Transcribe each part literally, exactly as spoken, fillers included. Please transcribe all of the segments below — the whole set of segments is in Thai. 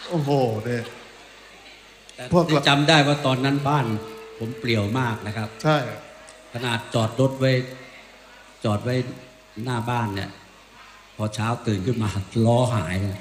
โอ้โหเนี่ยพวกจำได้ว่าตอนนั้นบ้านผมเปลี่ยวมากนะครับใช่ขนาดจอดรถไว้จอดไว้หน้าบ้านเนี่ยพอเช้าตื่นขึ้นมาล้อหายเนี่ย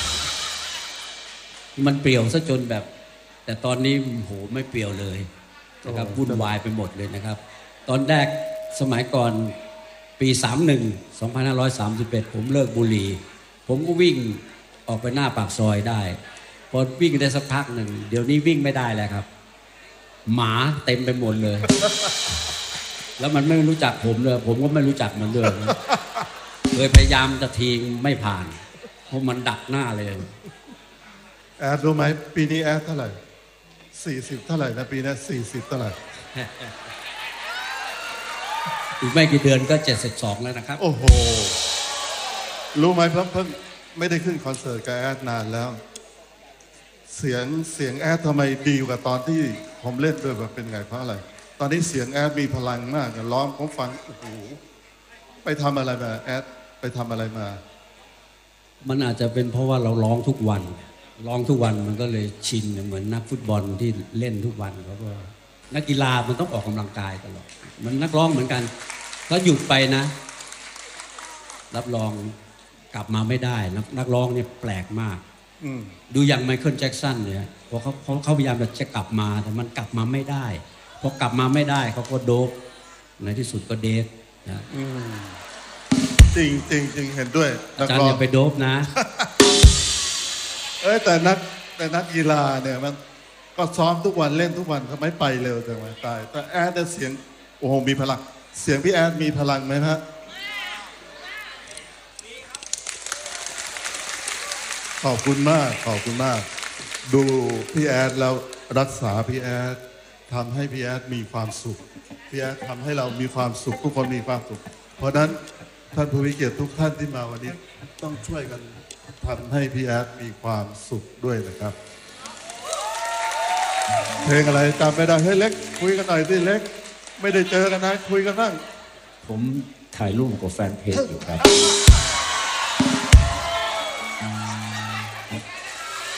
มันเปลี่ยวซะจนแบบแต่ตอนนี้โหไม่เปลี่ยวเลยนะครับวุ่นวายไปหมดเลยนะครับตอนแรกสมัยก่อนปีสามสิบเอ็ด สองพันห้าร้อยสามสิบเอ็ดผมเลิกบุหรี่ผมก็วิ่งออกไปหน้าปากซอยได้พอวิ่งได้สักพักหนึ่งเดี๋ยวนี้วิ่งไม่ได้แล้วครับหมาเต็มไปหมดเลยแล้วมันไม่รู้จักผมเลยผมก็ไม่รู้จักมันเลยเคยพยายามจะทิ้งไม่ผ่านเพราะมันดักหน้าเลยแอดรู้ไหมปีนี้แอดเท่าไหร่สี่สิบเท่าไหร่นะปีนี้สี่สิบเท่าไหร่อีกไม่กี่เดือนก็เจ็ดสิบสองแล้วนะครับโอ้โหรู้ไหมเพิ่งเพิ่งไม่ได้ขึ้นคอนเสิร์ตกับแอดนานแล้วเสียงเสียงแอดทำไมดีกว่าตอนที่ผมเล่นด้วยแบบเป็นไงเพราะอะไรตอนนี้เสียงแอดมีพลังมากร้องผมฟังโอ้โหไปทำอะไรมาแอดไปทำอะไรมามันอาจจะเป็นเพราะว่าเราร้องทุกวันร้องทุกวันมันก็เลยชินเหมือนนักฟุตบอลที่เล่นทุกวันเขาก็นักกีฬามันต้องออกกำลังกายตลอดมันนักร้องเหมือนกันถ้าหยุดไปนะรับรองกลับมาไม่ได้นักนักร้องเนี่ยแปลกมากดูอย่างไมเคิลแจ็คสันเนี่ยพอเขาเขาเขาพยายามจะกลับมาแต่มันกลับมาไม่ได้พอกลับมาไม่ได้เขาก็โดบในที่สุดก็เดทนะจริงจริงจริงเห็นด้วยอาจารย์อย่าไปโดบนะเอ้ยแต่นักแต่นักกีฬาเนี่ยมันก็ซ้อมทุกวันเล่นทุกวันเขาไม่ไปเร็วแต่ว่าตายแต่แอดเสียงโอ้โหมีพลังเสียงพี่แอดมีพลังไหมฮะขอบคุณมากขอบคุณมากดูพี่แอดแล้วรักษาพี่แอดทำให้พี่แอดมีความสุขพี่แอดทำให้เรามีความสุขทุกคนมีความสุขเพราะนั้นท่านผู้มีเกียรติทุกท่านที่มาวันนี้ต้องช่วยกันทำให้พี่แอดมีความสุขด้วยนะครับเพลงอะไรจำไม่ได้ให้เล็กคุยกันหน่อยสิเล็กไม่ได้เจอกันนะคุยกันบ้างผมถ่ายรูปกับแฟนเพจอยู่ครับ